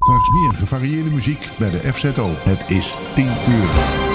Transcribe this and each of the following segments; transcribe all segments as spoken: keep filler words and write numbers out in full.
Straks meer gevarieerde muziek bij de F Z O. Het is tien uur.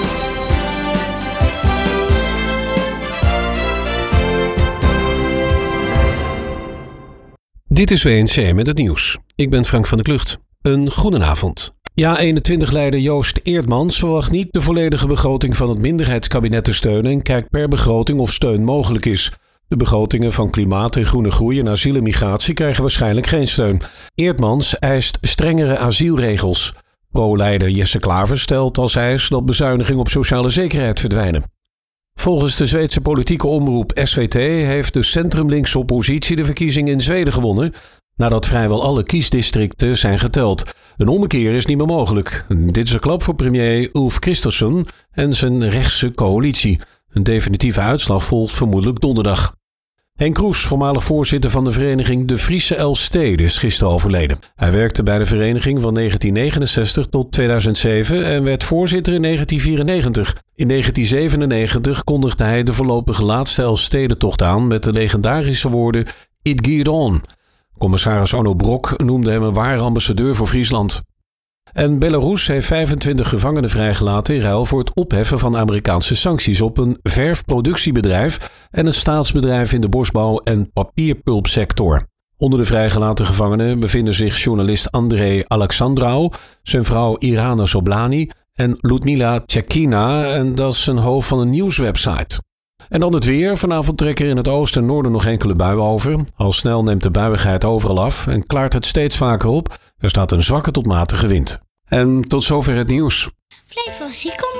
Dit is W N C met het nieuws. Ik ben Frank van der Klucht. Een goedenavond. Ja eenentwintig-leider Joost Eerdmans verwacht niet de volledige begroting van het minderheidskabinet te steunen en kijkt per begroting of steun mogelijk is. De begrotingen van klimaat en groene groei en asiel en migratie krijgen waarschijnlijk geen steun. Eerdmans eist strengere asielregels. Pro-leider Jesse Klaver stelt als eis dat bezuinigingen op sociale zekerheid verdwijnen. Volgens de Zweedse politieke omroep S V T heeft de centrumlinkse oppositie de verkiezingen in Zweden gewonnen, nadat vrijwel alle kiesdistricten zijn geteld. Een ommekeer is niet meer mogelijk. Dit is een klap voor premier Ulf Kristersson en zijn rechtse coalitie. Een definitieve uitslag volgt vermoedelijk donderdag. Henk Kroes, voormalig voorzitter van de vereniging De Friese Elfsteden, is gisteren overleden. Hij werkte bij de vereniging van negentien negenenzestig tot tweeduizend zeven en werd voorzitter in negentien vierennegentig. In negentien zevenennegentig kondigde hij de voorlopige laatste Elfstedentocht aan met de legendarische woorden It Geert On. Commissaris Arno Brok noemde hem een ware ambassadeur voor Friesland. En Belarus heeft vijfentwintig gevangenen vrijgelaten in ruil voor het opheffen van Amerikaanse sancties op een verfproductiebedrijf en een staatsbedrijf in de bosbouw- en papierpulpsector. Onder de vrijgelaten gevangenen bevinden zich journalist Andrei Alexandrau, zijn vrouw Irana Soblani en Ludmila Tchekina, en dat is een hoofd van een nieuwswebsite. En dan het weer. Vanavond trekken er in het oosten en noorden nog enkele buien over. Al snel neemt de buiigheid overal af en klaart het steeds vaker op. Er staat een zwakke tot matige wind. En tot zover het nieuws. Flevo, zie kom